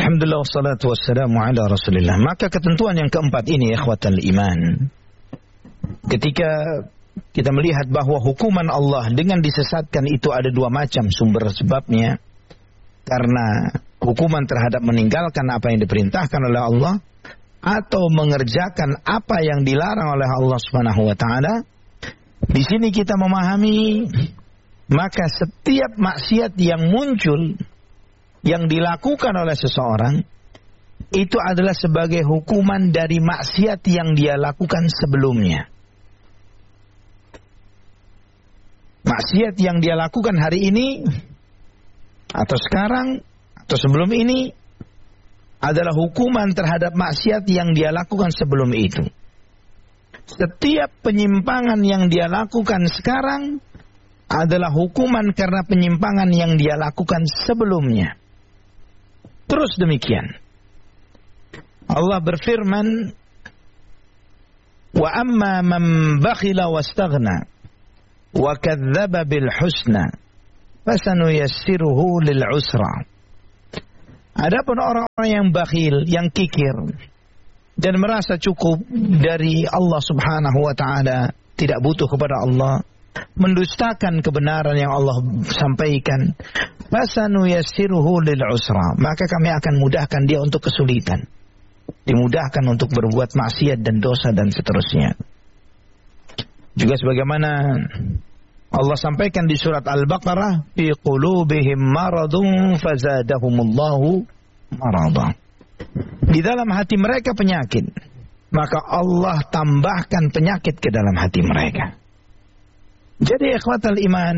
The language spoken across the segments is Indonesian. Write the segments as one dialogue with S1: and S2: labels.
S1: Alhamdulillah wassalatu wassalamu ala Rasulillah. Maka ketentuan yang keempat ini ikhwatal iman. Ketika kita melihat bahwa hukuman Allah dengan disesatkan itu ada dua macam sumber sebabnya. Karena hukuman terhadap meninggalkan apa yang diperintahkan oleh Allah atau mengerjakan apa yang dilarang oleh Allah Subhanahu wa taala. Di sini kita memahami maka setiap maksiat yang muncul yang dilakukan oleh seseorang itu adalah sebagai hukuman dari maksiat yang dia lakukan sebelumnya. Maksiat yang dia lakukan hari ini atau sekarang atau sebelum ini adalah hukuman terhadap maksiat yang dia lakukan sebelum itu. Setiap penyimpangan yang dia lakukan sekarang adalah hukuman karena penyimpangan yang dia lakukan sebelumnya. Terus demikian. Allah berfirman, "Wa amma man bakhila wastaghna wa kadzdzaba bil husna fasanuyassiruhu lil usra." Adapun orang-orang yang bakhil, yang kikir dan merasa cukup dari Allah Subhanahu wa taala, tidak butuh kepada Allah, mendustakan kebenaran yang Allah sampaikan, fasanuyassiruhu lil usra, maka kami akan mudahkan dia untuk kesulitan, dimudahkan untuk berbuat maksiat dan dosa dan seterusnya. Juga sebagaimana Allah sampaikan di surat Al-Baqarah, fi qulubihim maradun fazadahumullahu marada. Di dalam hati mereka penyakit, maka Allah tambahkan penyakit ke dalam hati mereka. Jadi ikhwatal iman,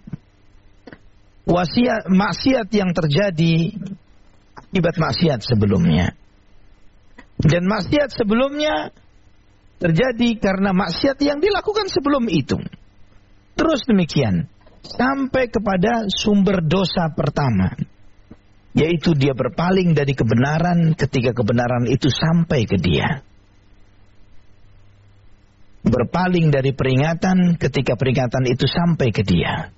S1: maksiat yang terjadi akibat maksiat sebelumnya, dan maksiat sebelumnya terjadi karena maksiat yang dilakukan sebelum itu. Terus demikian sampai kepada sumber dosa pertama, yaitu dia berpaling dari kebenaran ketika kebenaran itu sampai ke dia. Berpaling dari peringatan ketika peringatan itu sampai ke dia.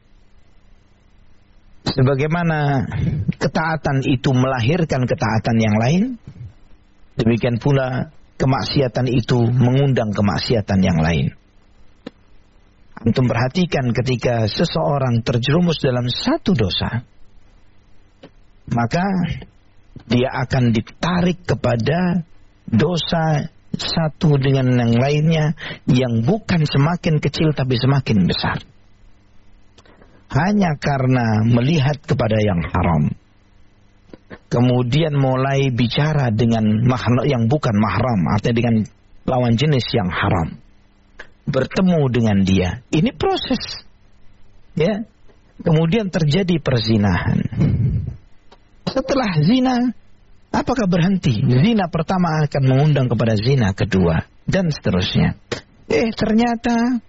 S1: Sebagaimana ketaatan itu melahirkan ketaatan yang lain, demikian pula kemaksiatan itu mengundang kemaksiatan yang lain. Antum perhatikan ketika seseorang terjerumus dalam satu dosa, maka dia akan ditarik kepada dosa satu dengan yang lainnya yang bukan semakin kecil tapi semakin besar. Hanya karena melihat kepada yang haram, kemudian mulai bicara dengan makhluk yang bukan mahram, artinya dengan lawan jenis yang haram, bertemu dengan dia. Ini proses, ya. Kemudian terjadi perzinahan. Setelah zina, apakah berhenti? Zina pertama akan mengundang kepada zina kedua, dan seterusnya. Ternyata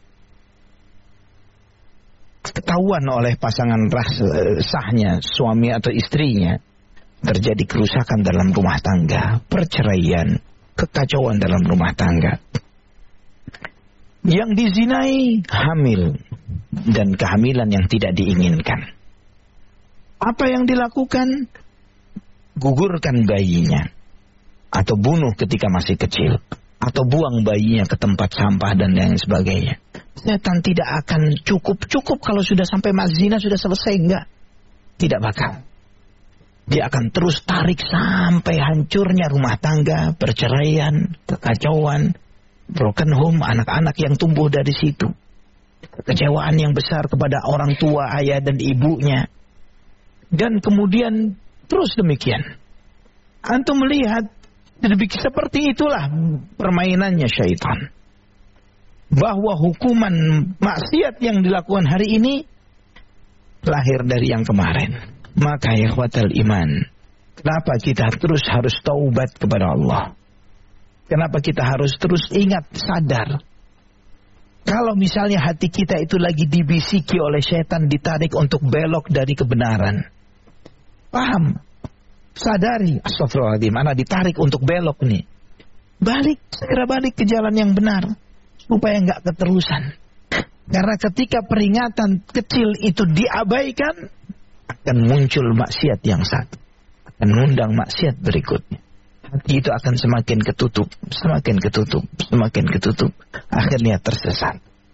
S1: ketahuan oleh pasangan sahnya, suami atau istrinya, terjadi kerusakan dalam rumah tangga, perceraian, kekacauan dalam rumah tangga. Yang dizinai hamil, dan kehamilan yang tidak diinginkan. Apa yang dilakukan? Gugurkan bayinya, atau bunuh ketika masih kecil, atau buang bayinya ke tempat sampah dan lain sebagainya. Setan tidak akan cukup kalau sudah sampai zina sudah selesai, enggak. Tidak bakal. Dia akan terus tarik sampai hancurnya rumah tangga, perceraian, kekacauan, broken home, anak-anak yang tumbuh dari situ. Kekecewaan yang besar kepada orang tua, ayah dan ibunya. Dan kemudian terus demikian. Antum melihat seperti itulah permainannya syaitan. Bahwa hukuman maksiat yang dilakukan hari ini lahir dari yang kemarin. Maka ya ikhwatal iman, kenapa kita terus harus taubat kepada Allah? Kenapa kita harus terus ingat, sadar? Kalau misalnya hati kita itu lagi dibisiki oleh syaitan, ditarik untuk belok dari kebenaran. Paham? Sadari, astagfirullahaladzim, anak ditarik untuk belok nih. Balik, segera balik ke jalan yang benar. Supaya nggak keterusan. Karena ketika peringatan kecil itu diabaikan, akan muncul maksiat yang satu. dan mengundang maksiat berikutnya. Hati itu akan semakin ketutup, semakin ketutup, semakin ketutup. Akhirnya tersesat.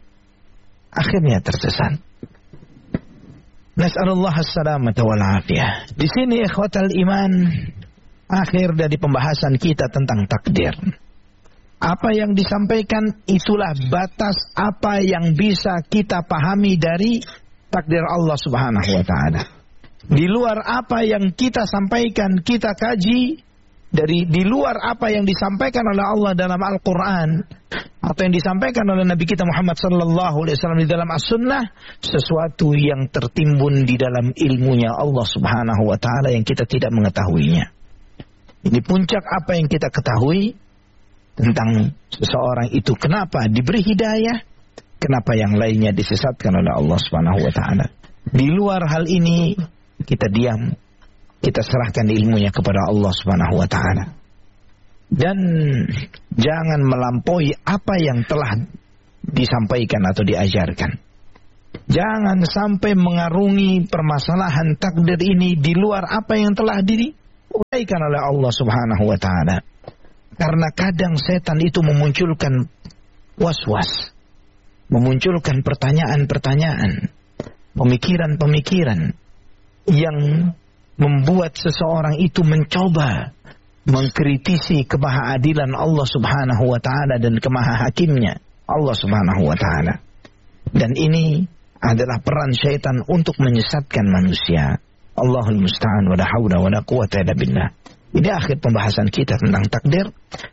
S1: Nas'alullah as-salamata wal afiyah. Di sini ikhwatal iman, akhir dari pembahasan kita tentang takdir. Apa yang disampaikan itulah batas apa yang bisa kita pahami dari takdir Allah Subhanahu wa taala. Di luar apa yang kita sampaikan, kita kaji, di luar apa yang disampaikan oleh Allah dalam Al-Quran atau yang disampaikan oleh Nabi kita Muhammad sallallahu alaihi wasallam di dalam As-Sunnah, sesuatu yang tertimbun di dalam ilmunya Allah Subhanahu wa taala yang kita tidak mengetahuinya. Ini puncak apa yang kita ketahui tentang seseorang itu, kenapa diberi hidayah, kenapa yang lainnya disesatkan oleh Allah Subhanahu wa taala. Di luar hal ini kita diam, kita serahkan ilmunya kepada Allah Subhanahu wa taala. Dan jangan melampaui apa yang telah disampaikan atau diajarkan. Jangan sampai mengarungi permasalahan takdir ini di luar apa yang telah diuraikan oleh Allah Subhanahu wa taala. Karena kadang setan itu memunculkan was-was, memunculkan pertanyaan-pertanyaan, pemikiran-pemikiran yang membuat seseorang itu mencoba mengkritisi kemahaadilan Allah Subhanahu wa taala dan kemahahakimnya Allah Subhanahu wa taala. Dan ini adalah peran syaitan untuk menyesatkan manusia. Allahul musta'an wa la haula wa la quwwata illa billah. Ini akhir pembahasan kita tentang takdir.